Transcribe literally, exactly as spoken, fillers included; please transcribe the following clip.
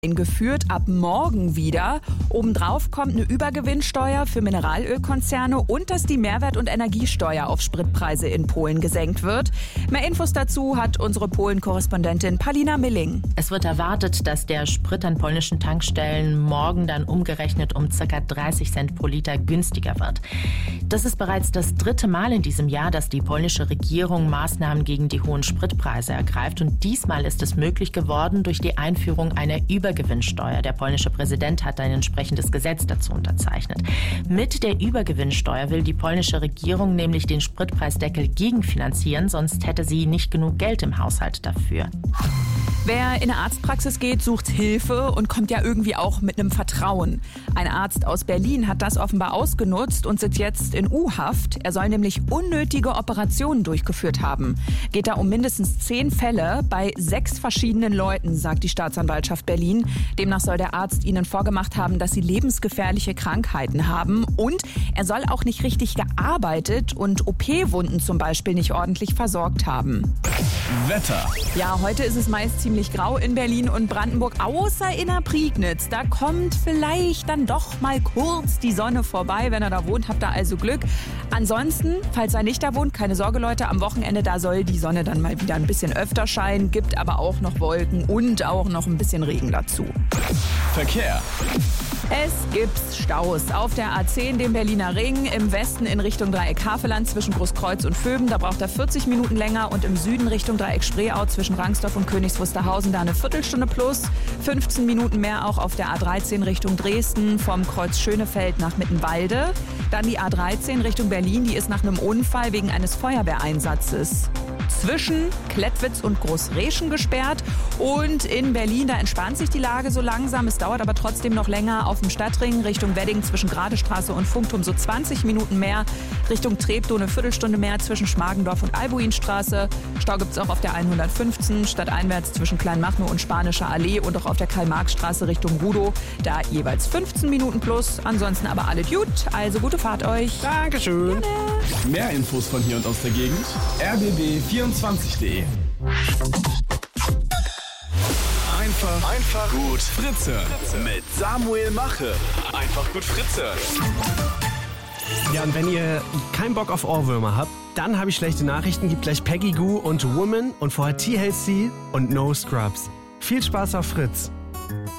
Eingeführt ab morgen wieder. Obendrauf kommt eine Übergewinnsteuer für Mineralölkonzerne und dass die Mehrwert- und Energiesteuer auf Spritpreise in Polen gesenkt wird. Mehr Infos dazu hat unsere Polen-Korrespondentin Palina Milling. Es wird erwartet, dass der Sprit an polnischen Tankstellen morgen dann umgerechnet um ca. dreißig Cent pro Liter günstiger wird. Das ist bereits das dritte Mal in diesem Jahr, dass die polnische Regierung Maßnahmen gegen die hohen Spritpreise ergreift. Und diesmal ist es möglich geworden durch die Einführung einer Übergewinnsteuer. Übergewinnsteuer. Der polnische Präsident hat ein entsprechendes Gesetz dazu unterzeichnet. Mit der Übergewinnsteuer will die polnische Regierung nämlich den Spritpreisdeckel gegenfinanzieren, sonst hätte sie nicht genug Geld im Haushalt dafür. Wer in eine Arztpraxis geht, sucht Hilfe und kommt ja irgendwie auch mit einem Vertrauen. Ein Arzt aus Berlin hat das offenbar ausgenutzt und sitzt jetzt in U-Haft. Er soll nämlich unnötige Operationen durchgeführt haben. Geht da um mindestens zehn Fälle bei sechs verschiedenen Leuten, sagt die Staatsanwaltschaft Berlin. Demnach soll der Arzt ihnen vorgemacht haben, dass sie lebensgefährliche Krankheiten haben. Und er soll auch nicht richtig gearbeitet und O P-Wunden zum Beispiel nicht ordentlich versorgt haben. Wetter. Ja, heute ist es meist ziemlich grau in Berlin und Brandenburg, außer in der Prignitz. Da kommt vielleicht dann doch mal kurz die Sonne vorbei. Wenn ihr da wohnt, habt ihr also Glück. Ansonsten, falls ihr nicht da wohnt, keine Sorge, Leute, am Wochenende, da soll die Sonne dann mal wieder ein bisschen öfter scheinen, gibt aber auch noch Wolken und auch noch ein bisschen Regen dazu. Verkehr. Es gibt Staus auf der A zehn, dem Berliner Ring, im Westen in Richtung Dreieck Havelland zwischen Großkreuz und Vöben. Da braucht er vierzig Minuten länger und im Süden Richtung Dreieck Spreeau zwischen Rangsdorf und Königs Wusterhausen da eine Viertelstunde plus. fünfzehn Minuten mehr auch auf der A dreizehn Richtung Dresden vom Kreuz Schönefeld nach Mittenwalde. Dann die A dreizehn Richtung Berlin, die ist nach einem Unfall wegen eines Feuerwehreinsatzes zwischen Klettwitz und Großreschen gesperrt. Und in Berlin, da entspannt sich die Lage so langsam. Es dauert aber trotzdem noch länger auf dem Stadtring Richtung Wedding zwischen Gradestraße und Funkturm so zwanzig Minuten mehr. Richtung Treptow eine Viertelstunde mehr zwischen Schmargendorf und Albuinstraße. Stau gibt es auch auf der hundertfünfzehn, stadteinwärts zwischen Kleinmachnow und Spanischer Allee und auch auf der Karl-Marx-Straße Richtung Rudow. Da jeweils fünfzehn Minuten plus. Ansonsten aber alle gut. Also gute Fahrt euch. Dankeschön. Gerne. Mehr Infos von hier und aus der Gegend. r b b vierundzwanzig punkt de. Einfach, einfach gut Fritze. Mit Samuel Mache. Einfach gut Fritze. Ja, und wenn ihr keinen Bock auf Ohrwürmer habt, dann habe ich schlechte Nachrichten. Gibt gleich Peggy Gou und Woman und vorher T H C und No Scrubs. Viel Spaß auf Fritz.